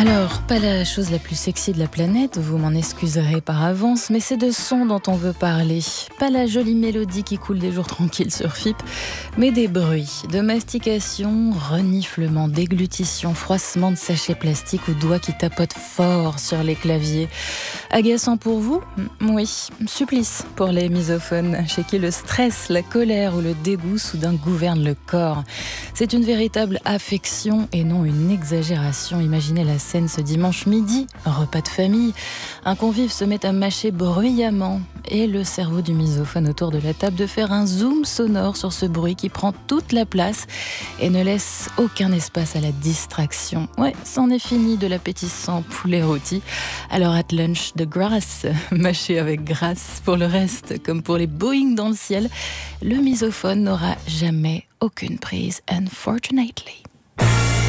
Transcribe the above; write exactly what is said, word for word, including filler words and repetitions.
Alors, pas la chose la plus sexy de la planète, vous m'en excuserez par avance, mais c'est de son dont on veut parler. Pas la jolie mélodie qui coule des jours tranquilles sur F I P, mais des bruits de mastication, reniflement, déglutition, froissement de sachets plastiques ou doigts qui tapotent fort sur les claviers. Agaçant pour vous ? Oui. Supplice pour les misophones, chez qui le stress, la colère ou le dégoût soudain gouvernent le corps. C'est une véritable affection et non une exagération. Imaginez la scène ce dimanche midi, repas de famille. Un convive se met à mâcher bruyamment et le cerveau du misophone autour de la table de faire un zoom sonore sur ce bruit qui prend toute la place et ne laisse aucun espace à la distraction. Ouais, c'en est fini de l'appétissant poulet rôti. Alors at lunch, de grâce, mâché avec grâce. Pour le reste, comme pour les Boeing dans le ciel, le misophone n'aura jamais aucune prise, unfortunately.